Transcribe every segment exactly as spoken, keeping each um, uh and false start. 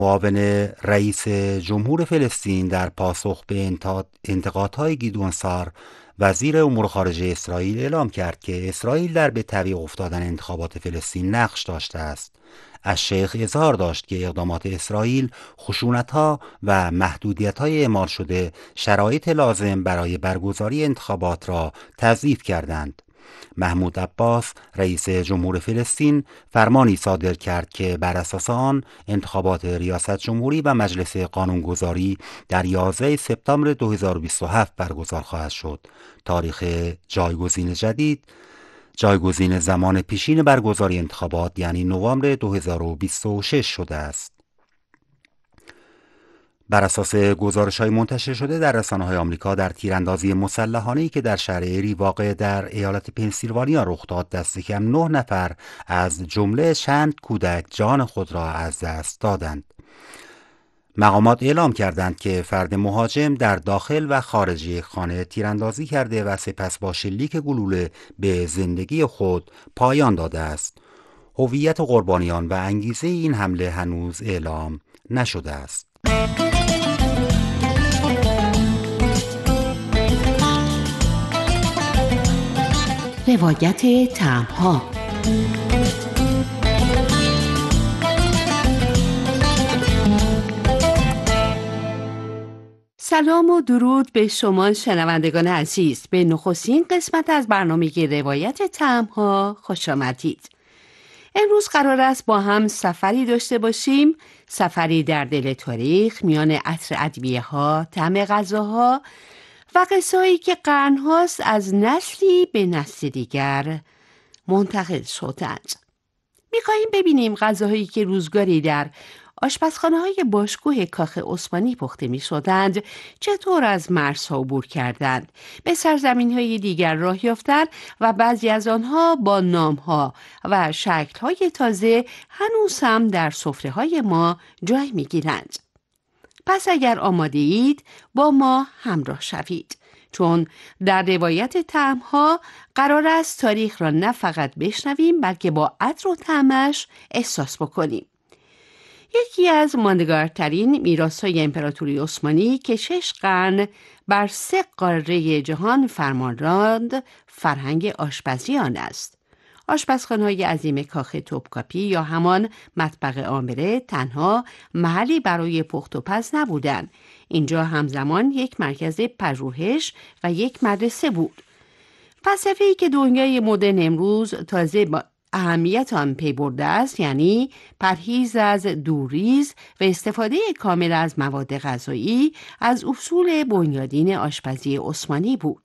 معاون رئیس جمهور فلسطین در پاسخ به انتقادهای گیدون سار وزیر امور خارجه اسرائیل اعلام کرد که اسرائیل در به تعویق افتادن انتخابات فلسطین نقش داشته است. الشیخ اظهار داشت که اقدامات اسرائیل خشونت‌ها و محدودیت‌های اعمال شده شرایط لازم برای برگزاری انتخابات را تضعیف کردند. محمود عباس رئیس جمهور فلسطین فرمانی صادر کرد که بر اساس آن انتخابات ریاست جمهوری و مجلس قانونگذاری در یازده سپتامبر دو هزار و بیست و هفت برگزار خواهد شد. تاریخ جایگزین جدید جایگزین زمان پیشین برگزاری انتخابات یعنی نوامبر دو هزار و بیست و شش شده است. بر اساس گزارش‌های منتشر شده در رسانه‌های آمریکا، در تیراندازی مسلحانه‌ای که در شهر اری واقع در ایالت پنسیلوانیا رخ داد، دست کم نه نفر از جمله چند کودک جان خود را از دست دادند. مقامات اعلام کردند که فرد مهاجم در داخل و خارج یک خانه تیراندازی کرده و سپس با شلیک گلوله به زندگی خود پایان داده است. هویت قربانیان و انگیزه این حمله هنوز اعلام نشده است. روایت طعم‌ها. سلام و درود به شما شنوندگان عزیز. به نخستین قسمت از برنامه روایت طعم‌ها خوش آمدید. امروز قرار است با هم سفری داشته باشیم، سفری در دل تاریخ میان عطر ادویه‌ها، طعم غذاها و قصه‌هایی که قرن‌هاست از نسلی به نسل دیگر منتقل شدند. می‌خواهیم ببینیم غذاهایی که روزگاری در آشپزخانه‌های باشگاه کاخ عثمانی پخته می‌شدند چطور از مرزها عبور کردند، به سرزمین‌های دیگر راه یافتند و بعضی از آنها با نام‌ها و شکل‌های تازه هنوز هم در سفره‌های ما جای می‌گیرند. پس اگر آماده اید با ما همراه شوید، چون در روایت طعم‌ها قرار است تاریخ را نه فقط بشنویم بلکه با عطر و طعمش احساس بکنیم. یکی از ماندگارترین میراث‌های امپراتوری عثمانی که شش قرن بر سه قاره جهان فرمان راند، فرهنگ آشپزی آن است. آشپزخانه‌های عظیم کاخ توپکاپی یا همان مطبخ آمره تنها محلی برای پخت و پز نبودند. اینجا همزمان یک مرکز پژوهش و یک مدرسه بود. فلسفه‌ای که دنیای مدرن امروز تازه با اهمیت آن پی برده است، یعنی پرهیز از دوریز و استفاده کامل از مواد غذایی، از اصول بنیادین آشپزی عثمانی بود.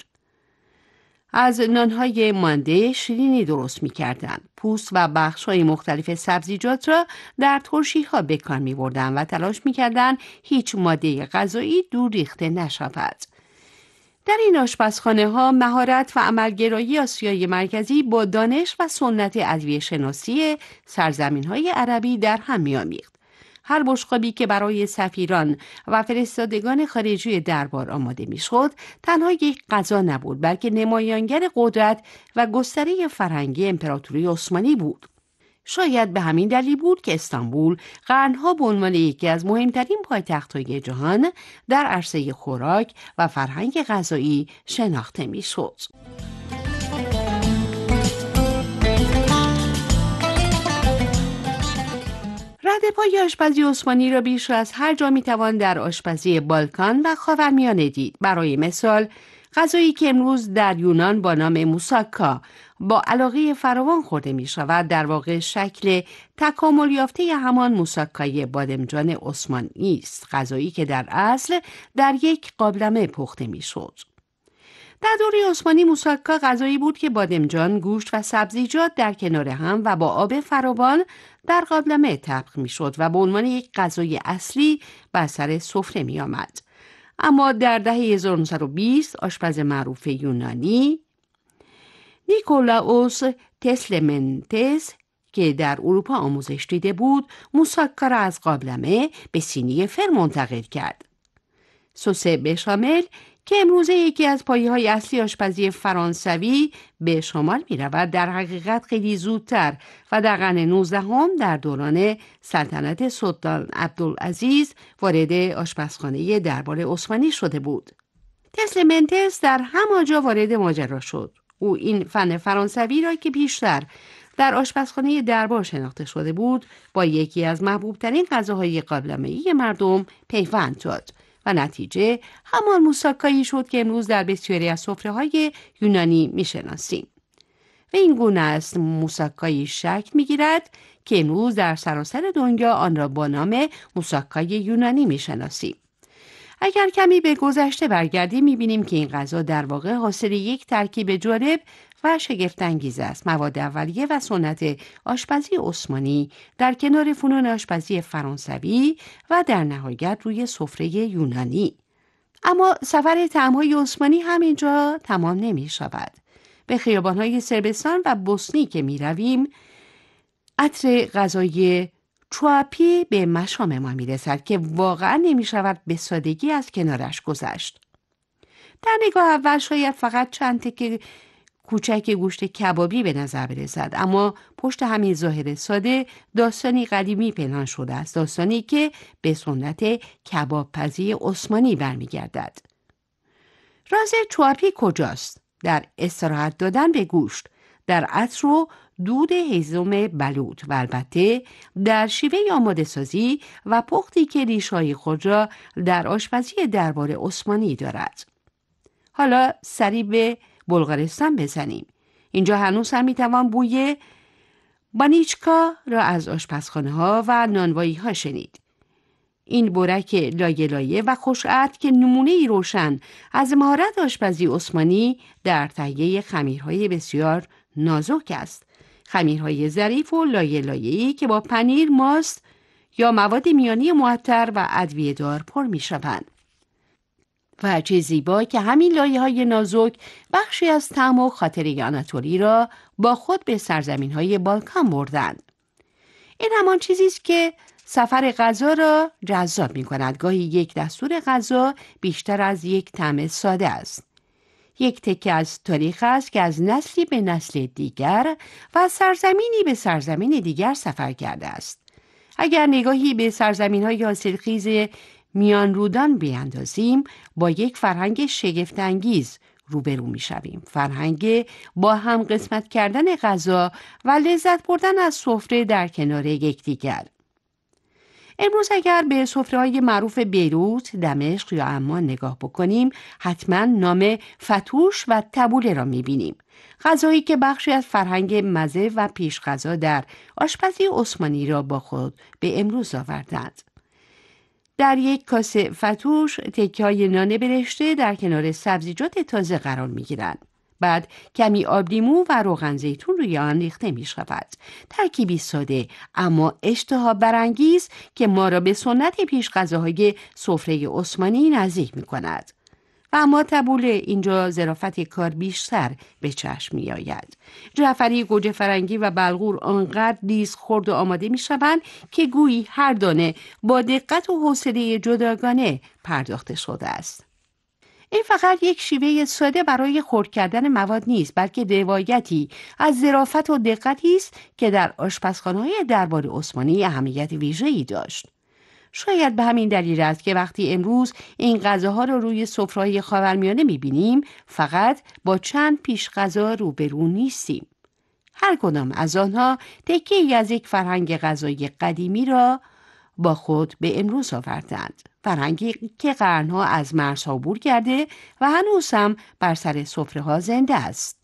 از نانهای مانده شیرینی درست می کردن. پوست و بخش‌های مختلف سبزیجات را در ترشی‌ها به کار می بردن و تلاش می کردن هیچ ماده غذایی دور ریخته نشود. در این آشپزخانه ها مهارت و عملگرایی آسیای مرکزی با دانش و سنت ادویه شناسی سرزمین های عربی در هم می آمیخت. هر بشقابی که برای سفیران و فرستادگان خارجی دربار آماده می شد تنها یک غذا نبود بلکه نمایانگر قدرت و گستره فرهنگی امپراتوری عثمانی بود. شاید به همین دلیل بود که استانبول قرنها به عنوان یکی از مهمترین پایتخت‌های جهان در عرصه خوراک و فرهنگ غذایی شناخته می‌شد. ردپای آشپزی عثمانی را بیش از هر جا می‌توان در آشپزی بالکان و خاورمیانه دید. برای مثال غذایی که امروز در یونان با نام موساکا با علاقه فراوان خورده می شود در واقع شکل تکامل یافته همان موساکای بادمجان عثمانی است، غذایی که در اصل در یک قابلمه پخته می شد. در دوره عثمانی موساکا غذایی بود که بادمجان، گوشت و سبزیجات در کنار هم و با آب فراوان در قابلمه طبخ می شد و به عنوان یک غذای اصلی بر سر سفره می آمد. اما در دهه هزار و نهصد و بیست آشپز معروف یونانی نیکولاوس تسلمنتس که در اروپا آموزش دیده بود، موساکا را از قابلمه به سینی فر منتقل کرد. سس بشامل که امروزه یکی از پایه‌های اصلی آشپزی فرانسوی به شمار می‌رود، در حقیقت خیلی زودتر و در قرن نوزدهم در دوران سلطنت سلطان عبدالعزیز وارد آشپزخانه دربار عثمانی شده بود. تسلمنتس در همانجا وارد ماجرا شد. او این فن فرانسوی را که بیشتر در آشپزخانه دربار شناخته شده بود با یکی از محبوبترین غذاهای قابلمه‌ای مردم پیوند داد و نتیجه همان موساکایی شد که امروز در بسیاری از سفره‌های یونانی می‌شناسیم. و این گونه است موساکایی شکل می‌گیرد که امروز در سراسر دنیا آن را با نام موساکای یونانی می‌شناسیم. اگر کمی به گذشته برگردیم می‌بینیم که این غذا در واقع حاصل یک ترکیب جالب و شگفت‌انگیز است. مواد اولیه و سنت آشپزی عثمانی در کنار فنون آشپزی فرانسوی و در نهایت روی سفره یونانی. اما سفر طعم‌های عثمانی همینجا تمام نمی‌شود. به خیابان‌های صربستان و بوسنی که می‌رویم، عطر غذای چواپی به مشام ما می‌رسد که واقعا نمی‌شود به سادگی از کنارش گذشت. در نگاه اول شاید فقط چند تکه کوچک گوشت کبابی به نظر برسد، اما پشت همین ظاهر ساده داستانی قدیمی پنهان شده است، داستانی که به سنت کبابپزی عثمانی برمیگردد. راز چواپی کجاست؟ در استراحت دادن به گوشت، در عطر و دود هیزم بلوط و البته در شیوه آماده سازی و پختی که ریشه‌های خود را در آشپزی دربار عثمانی دارد. حالا سری به بلغارستان بزنیم. اینجا هنوز هم میتوان بوی بانیچکا را از آشپزخانه ها و نانوایی ها شنید. این برک لایه لایه و خوش‌عطر که نمونه‌ای روشن از مهارت آشپزی عثمانی در تهیه خمیرهای بسیار نازک است. خمیرهای ظریف و لایه لایه‌ای که با پنیر، ماست یا مواد میانی معطر و ادویه‌دار پر می‌شوند. و چه زیبا که همین لایه‌های نازک بخشی از طعم و خاطره آناتولی را با خود به سرزمین‌های بالکان بردند. این همان چیزی است که سفر غذا را جذاب می‌کند. گاهی یک دستور غذا بیشتر از یک طعم ساده است. یک تکه از تاریخ است که از نسلی به نسل دیگر و از سرزمینی به سرزمین دیگر سفر کرده است. اگر نگاهی به سرزمین‌های حاصلخیز میان رودان بیاندازیم، با یک فرهنگ شگفت‌انگیز روبرو می‌شویم. فرهنگ با هم قسمت کردن غذا و لذت بردن از سفره در کنار یکدیگر. امروز اگر به سفره‌های معروف بیروت، دمشق یا عمان نگاه بکنیم، حتما نام فتوش و تبوله را می‌بینیم. غذایی که بخشی از فرهنگ مزه و پیش غذا در آشپزی عثمانی را با خود به امروز آوردند. در یک کاسه فتوش تکه‌های نان برشته در کنار سبزیجات تازه قرار می‌گیرند. بعد کمی آب لیمو و روغن زیتون روی آن ریخته می‌شود. ترکیبی ساده اما اشتها برانگیز که ما را به سنت پیش غذاهای سفره عثمانی نزدیک می‌کند. و اما تبوله اینجا ظرافت کار بیشتر به چشم می آید. جعفری، گوجه فرنگی و بلغور آنقدر لیز خورد و آماده می شوند که گویی هر دانه با دقت و حوصله جداگانه پرداخته شده است. این فقط یک شیوه ساده برای خرد کردن مواد نیست، بلکه روایتی از ظرافت و دقتی است که در آشپزخانه‌های دربار عثمانی اهمیت ویژه‌ای داشت. شاید به همین دلیل است که وقتی امروز این غذاها را روی سفره‌های خاورمیانه می‌بینیم، فقط با چند پیش غذا روبرو نیستیم. هر کدام از آنها تکه‌ای از یک فرهنگ غذایی قدیمی را با خود به امروز آوردند. فرهنگی که قرنها از مرزها عبور کرده و هنوز هم بر سر سفره‌ها زنده است.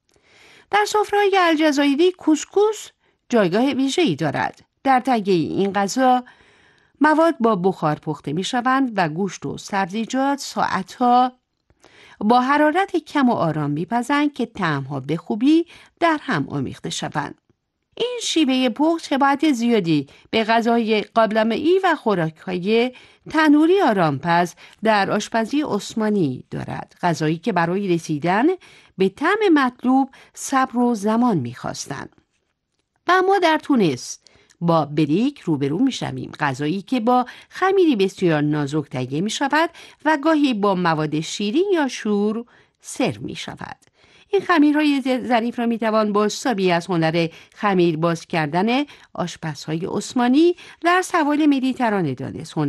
در سفره‌های الجزایری کوسکوس جایگاه ویژه‌ای دارد. در تهیه این غذا مواد با بخار پخته می شوند و گوشت و سبزیجات ساعتها با حرارت کم و آرام می پزند که طعمها به خوبی در هم آمیخته شوند. این شیوه پخت شباهت زیادی به غذای قابلمه‌ای و خوراک‌های تنوری آرامپز در آشپزی عثمانی دارد. غذایی که برای رسیدن به طعم مطلوب صبر و زمان می خواستند. و اما در تونس با بریک روبرو می شویم، غذایی که با خمیری بسیار نازک تهیه می شود و گاهی با مواد شیرین یا شور سرو می شود. این خمیرهای ظریف را می توان بازتابی از هنر خمیر باز کردن آشپزهای عثمانی در سواحل مدیترانه دانست.